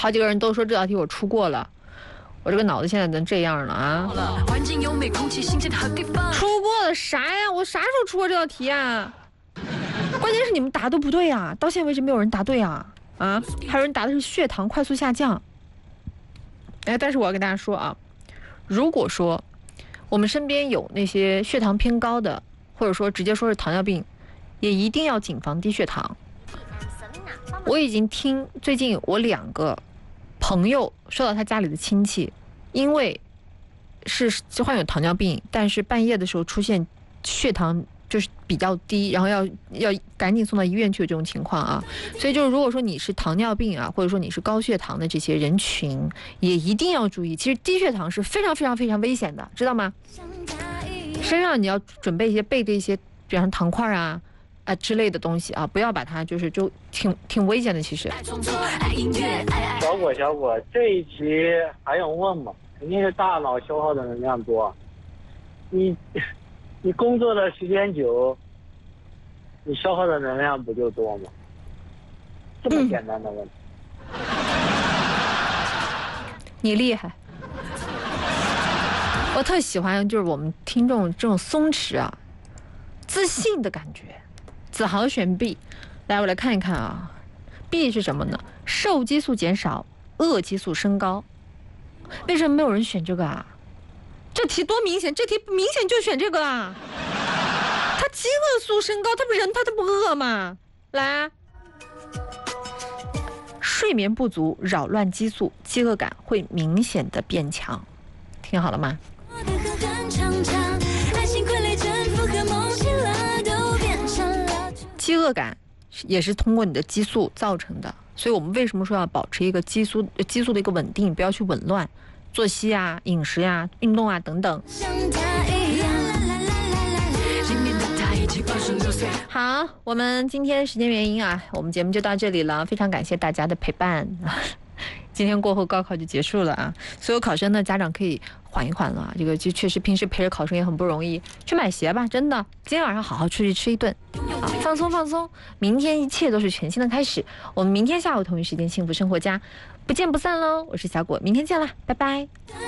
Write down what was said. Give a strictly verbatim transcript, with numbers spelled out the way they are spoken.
好几个人都说这道题我出过了，我这个脑子现在能这样了啊！出过了啥呀？我啥时候出过这道题啊？关键是你们答都不对啊，到现在为止没有人答对啊！啊，还有人答的是血糖快速下降。哎，但是我要跟大家说啊，如果说我们身边有那些血糖偏高的，或者说直接说是糖尿病，也一定要谨防低血糖。我已经听最近我两个朋友说到他家里的亲戚，因为是患有糖尿病，但是半夜的时候出现血糖就是比较低，然后要要赶紧送到医院去的这种情况啊。所以就是如果说你是糖尿病啊，或者说你是高血糖的这些人群，也一定要注意，其实低血糖是非常非常非常危险的，知道吗？身上你要准备一些备的一些，比方糖块啊啊之类的东西啊，不要把它就是就挺挺危险的。其实小果小果，这一题还用问吗？肯定是大脑消耗的能量多。你你工作的时间久，你消耗的能量不就多吗？这么简单的问题。嗯、 你厉害。我特喜欢就是我们听众这种松弛啊、自信的感觉。子豪选 B， 来我来看一看啊 ，B 是什么呢？瘦激素减少，恶激素升高。为什么没有人选这个啊？这题多明显，这题明显就选这个啊！他饥饿素升高，他不人他他不饿吗？来，睡眠不足扰乱激素，饥饿感会明显的变强。听好了吗？饥饿感也是通过你的激素造成的，所以我们为什么说要保持一个激素激素的一个稳定，不要去紊乱作息啊、饮食啊、运动啊等等。好，我们今天时间原因啊，我们节目就到这里了，非常感谢大家的陪伴。今天过后高考就结束了啊，所有考生呢，家长可以缓一缓了。这个就确实平时陪着考生也很不容易，去买鞋吧，真的。今天晚上好好出去吃一顿，啊，放松放松。明天一切都是全新的开始。我们明天下午同一时间幸福生活家，不见不散喽！我是小果，明天见啦，拜拜。